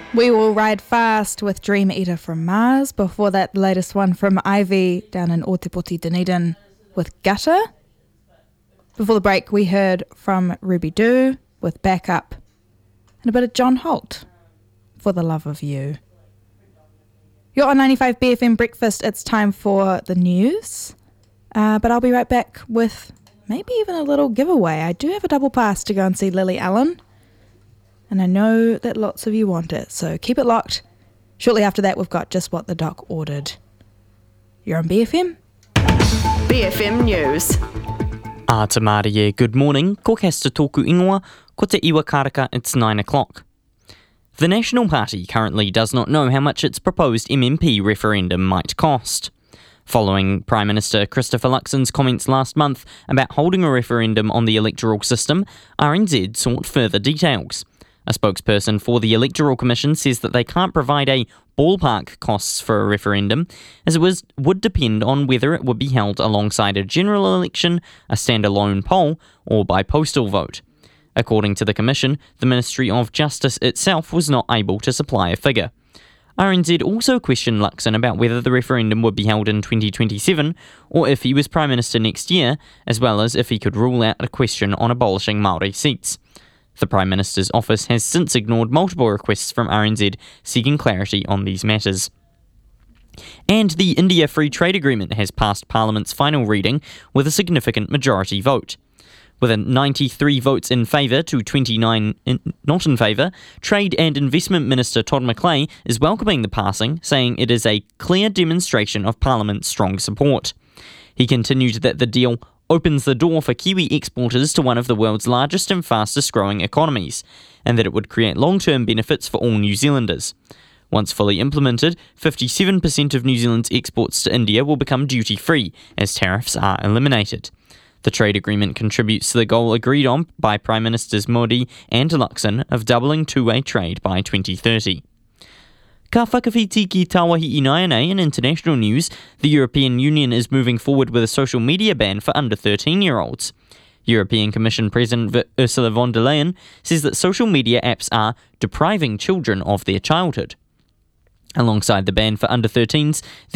We Will Ride Fast with Dream Eater from Mars. Before that, the latest one from Ivy down in Otepoti, Dunedin with Gutter. Before the break, we heard from Ruby Doo with Back Up and a bit of John Holt for The Love of You. You're on 95 BFM Breakfast. It's time for the news. But I'll be right back with maybe even a little giveaway. I do have a double pass to go and see Lily Allen. And I know that lots of you want it, so keep it locked. Shortly after that, we've got Just What the Doc Ordered. You're on BFM? BFM News. Te Mārie, good morning. Ko kasta tōku ingoa, ko te iwa karaka, it's 9 o'clock. The National Party currently does not know how much its proposed MMP referendum might cost. Following Prime Minister Christopher Luxon's comments last month about holding a referendum on the electoral system, RNZ sought further details. A spokesperson for the Electoral Commission says that they can't provide a ballpark costs for a referendum, as it would depend on whether it would be held alongside a general election, a standalone poll, or by postal vote. According to the Commission, the Ministry of Justice itself was not able to supply a figure. RNZ also questioned Luxon about whether the referendum would be held in 2027 or if he was Prime Minister next year, as well as if he could rule out a question on abolishing Māori seats. The Prime Minister's office has since ignored multiple requests from RNZ seeking clarity on these matters. And the India Free Trade Agreement has passed Parliament's final reading with a significant majority vote. With a 93 votes in favour to 29 not in favour, Trade and Investment Minister Todd McClay is welcoming the passing, saying it is a clear demonstration of Parliament's strong support. He continued that the deal opens the door for Kiwi exporters to one of the world's largest and fastest growing economies, and that it would create long-term benefits for all New Zealanders. Once fully implemented, 57% of New Zealand's exports to India will become duty-free, as tariffs are eliminated. The trade agreement contributes to the goal agreed on by Prime Ministers Modi and Luxon of doubling two-way trade by 2030. Ka whakawhiti ki Tāwahi Ināianei in international news, the European Union is moving forward with a social media ban for under 13-year-olds. European Commission President Ursula von der Leyen says that social media apps are depriving children of their childhood. Alongside the ban for under 13s,